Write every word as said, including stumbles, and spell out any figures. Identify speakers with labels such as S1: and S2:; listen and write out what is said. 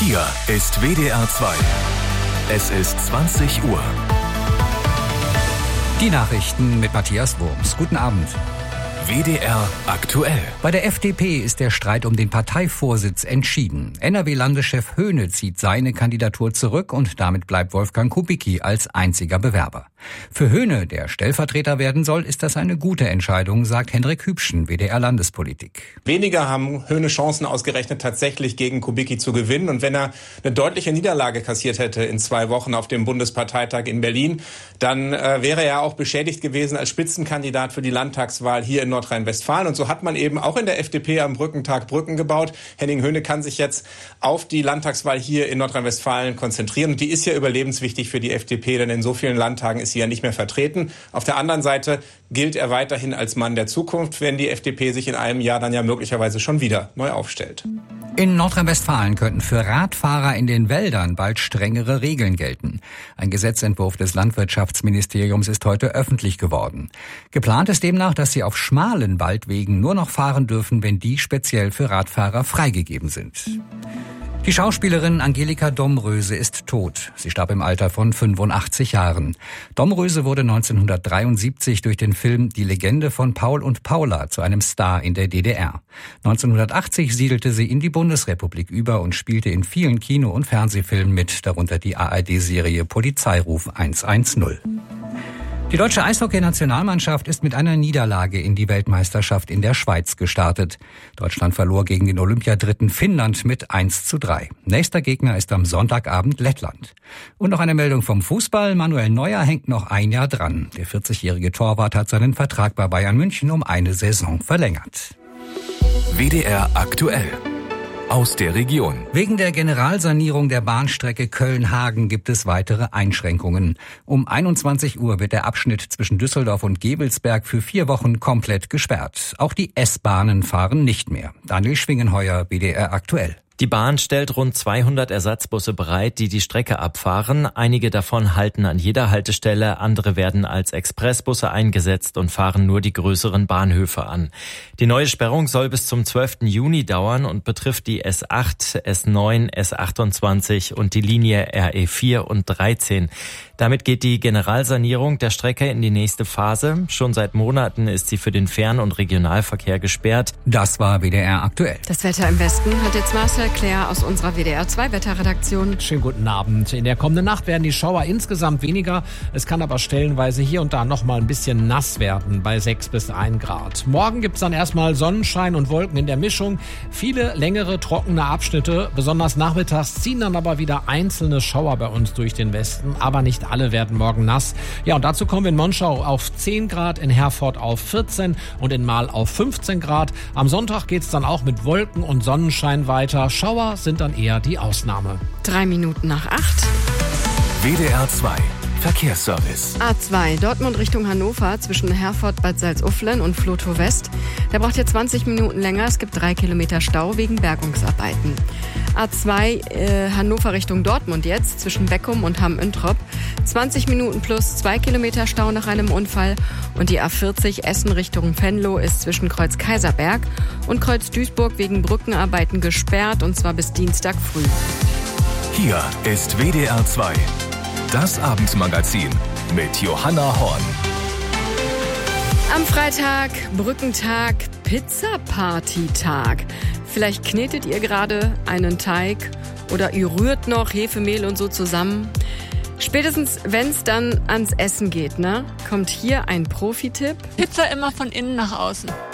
S1: Hier ist W D R zwei. Es ist zwanzig Uhr.
S2: Die Nachrichten mit Matthias Wurms. Guten Abend.
S1: W D R aktuell.
S2: Bei der F D P ist der Streit um den Parteivorsitz entschieden. N R W-Landeschef Höhne zieht seine Kandidatur zurück und damit bleibt Wolfgang Kubicki als einziger Bewerber. Für Höhne, der Stellvertreter werden soll, ist das eine gute Entscheidung, sagt Hendrik Hübschen, W D R-Landespolitik.
S3: Weniger haben Höhne Chancen ausgerechnet, tatsächlich gegen Kubicki zu gewinnen. Und wenn er eine deutliche Niederlage kassiert hätte in zwei Wochen auf dem Bundesparteitag in Berlin, dann äh, wäre er auch beschädigt gewesen als Spitzenkandidat für die Landtagswahl hier in Nordrhein-Westfalen. Und so hat man eben auch in der F D P am Brückentag Brücken gebaut. Henning Höhne kann sich jetzt auf die Landtagswahl hier in Nordrhein-Westfalen konzentrieren. Und die ist ja überlebenswichtig für die F D P, denn in so vielen Landtagen ist sie ja nicht mehr vertreten. Auf der anderen Seite gilt er weiterhin als Mann der Zukunft, wenn die F D P sich in einem Jahr dann ja möglicherweise schon wieder neu aufstellt.
S2: In Nordrhein-Westfalen könnten für Radfahrer in den Wäldern bald strengere Regeln gelten. Ein Gesetzentwurf des Landwirtschaftsministeriums ist heute öffentlich geworden. Geplant ist demnach, dass sie auf schmalen Waldwegen nur noch fahren dürfen, wenn die speziell für Radfahrer freigegeben sind. Die Schauspielerin Angelika Domröse ist tot. Sie starb im Alter von fünfundachtzig Jahren. Domröse wurde neunzehnhundertdreiundsiebzig durch den Film Die Legende von Paul und Paula zu einem Star in der D D R. neunzehnhundertachtzig siedelte sie in die Bundesrepublik über und spielte in vielen Kino- und Fernsehfilmen mit, darunter die A R D-Serie Polizeiruf hundertzehn. Die deutsche Eishockey-Nationalmannschaft ist mit einer Niederlage in die Weltmeisterschaft in der Schweiz gestartet. Deutschland verlor gegen den Olympiadritten Finnland mit eins zu drei. Nächster Gegner ist am Sonntagabend Lettland. Und noch eine Meldung vom Fußball. Manuel Neuer hängt noch ein Jahr dran. Der vierzigjährige Torwart hat seinen Vertrag bei Bayern München um eine Saison verlängert.
S1: W D R aktuell. Aus der Region.
S2: Wegen der Generalsanierung der Bahnstrecke Köln-Hagen gibt es weitere Einschränkungen. Um einundzwanzig Uhr wird der Abschnitt zwischen Düsseldorf und Gevelsberg für vier Wochen komplett gesperrt. Auch die S-Bahnen fahren nicht mehr. Daniel Schwingenheuer, W D R aktuell.
S4: Die Bahn stellt rund zweihundert Ersatzbusse bereit, die die Strecke abfahren. Einige davon halten an jeder Haltestelle, andere werden als Expressbusse eingesetzt und fahren nur die größeren Bahnhöfe an. Die neue Sperrung soll bis zum zwölften Juni dauern und betrifft die S acht, S neun, S achtundzwanzig und die Linie R E vier und dreizehn. Damit geht die Generalsanierung der Strecke in die nächste Phase. Schon seit Monaten ist sie für den Fern- und Regionalverkehr gesperrt.
S2: Das war W D R aktuell.
S5: Das Wetter im Westen hat jetzt Marcel Claire aus unserer W D R zwei Wetterredaktion.
S6: Schönen guten Abend. In der kommenden Nacht werden die Schauer insgesamt weniger. Es kann aber stellenweise hier und da noch mal ein bisschen nass werden bei sechs bis ein Grad. Morgen gibt's dann erstmal Sonnenschein und Wolken in der Mischung. Viele längere, trockene Abschnitte. Besonders nachmittags ziehen dann aber wieder einzelne Schauer bei uns durch den Westen. Aber nicht alle werden morgen nass. Ja, und dazu kommen wir in Monschau auf zehn Grad, in Herford auf vierzehn und in Marl auf fünfzehn Grad. Am Sonntag geht's dann auch mit Wolken und Sonnenschein weiter. Schauer sind dann eher die Ausnahme.
S5: Drei Minuten nach acht.
S1: W D R zwei. Verkehrsservice.
S5: A zwei, Dortmund Richtung Hannover zwischen Herford, Bad Salzuflen und Vlotho West. Der braucht hier zwanzig Minuten länger. Es gibt drei Kilometer Stau wegen Bergungsarbeiten. A zwei, äh, Hannover Richtung Dortmund jetzt zwischen Beckum und Hamm-Üntrop. zwanzig Minuten plus zwei Kilometer Stau nach einem Unfall. Und die A vierzig Essen Richtung Venlo ist zwischen Kreuz Kaiserberg und Kreuz Duisburg wegen Brückenarbeiten gesperrt, und zwar bis Dienstag früh.
S1: Hier ist W D R zwei. Das Abendmagazin mit Johanna Horn.
S5: Am Freitag, Brückentag, Pizza-Party-Tag. Vielleicht knetet ihr gerade einen Teig oder ihr rührt noch Hefemehl und so zusammen. Spätestens, wenn es dann ans Essen geht, ne, kommt hier ein Profi-Tipp.
S7: Pizza immer von innen nach außen.